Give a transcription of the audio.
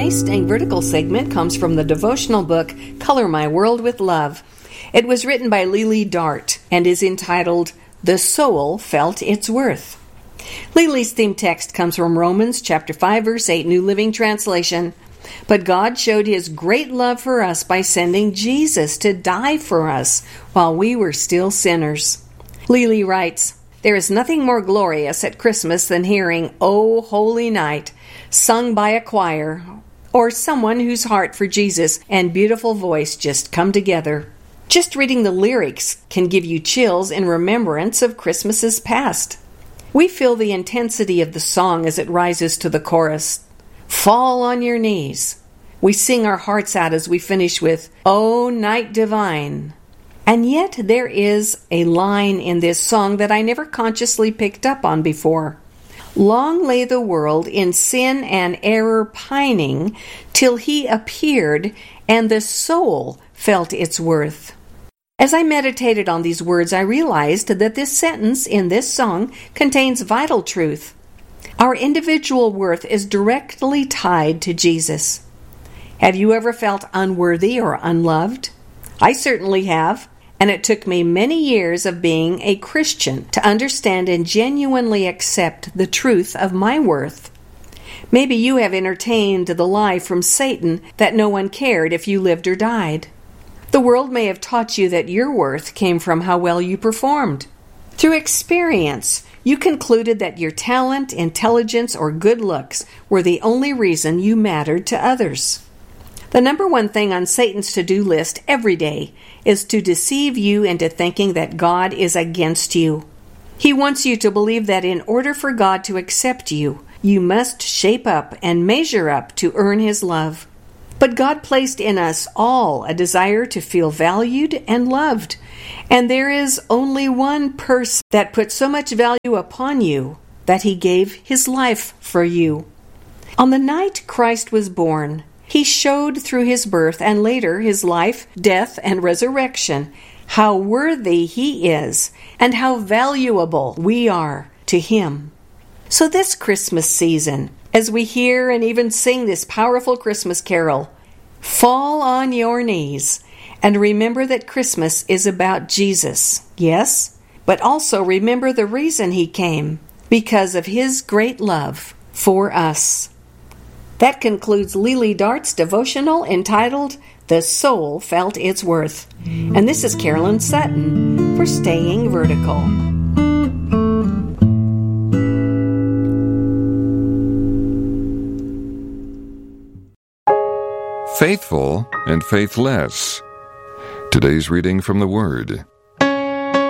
Today's Staying Vertical segment comes from the devotional book, Color My World with Love. It was written by Lily Dart and is entitled, The Soul Felt Its Worth. Lily's theme text comes from Romans chapter 5, verse 8, New Living Translation. But God showed His great love for us by sending Jesus to die for us while we were still sinners. Lily writes, There is nothing more glorious at Christmas than hearing O Holy Night sung by a choir or someone whose heart for Jesus and beautiful voice just come together. Just reading the lyrics can give you chills in remembrance of Christmases past. We feel the intensity of the song as it rises to the chorus. Fall on your knees. We sing our hearts out as we finish with, O night divine. And yet there is a line in this song that I never consciously picked up on before. Long lay the world in sin and error pining, till He appeared, and the soul felt its worth. As I meditated on these words, I realized that this sentence in this song contains vital truth. Our individual worth is directly tied to Jesus. Have you ever felt unworthy or unloved? I certainly have, and it took me many years of being a Christian to understand and genuinely accept the truth of my worth. Maybe you have entertained the lie from Satan that no one cared if you lived or died. The world may have taught you that your worth came from how well you performed. Through experience, you concluded that your talent, intelligence, or good looks were the only reason you mattered to others. The number one thing on Satan's to-do list every day is to deceive you into thinking that God is against you. He wants you to believe that in order for God to accept you, you must shape up and measure up to earn His love. But God placed in us all a desire to feel valued and loved. And there is only one person that put so much value upon you that He gave His life for you. On the night Christ was born, He showed through His birth and later His life, death, and resurrection how worthy He is and how valuable we are to Him. So this Christmas season, as we hear and even sing this powerful Christmas carol, fall on your knees and remember that Christmas is about Jesus, yes, but also remember the reason He came, because of His great love for us. That concludes Lily Dart's devotional entitled, The Soul Felt Its Worth. And this is Carolyn Sutton for Staying Vertical. Faithful and faithless. Today's reading from the Word.